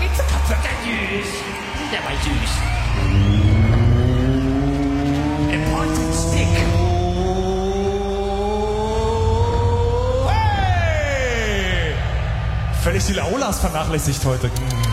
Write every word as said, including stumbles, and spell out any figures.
Zupfer, süß. Der war süß. Important Stick. Hey! Völlig die Laulas vernachlässigt heute.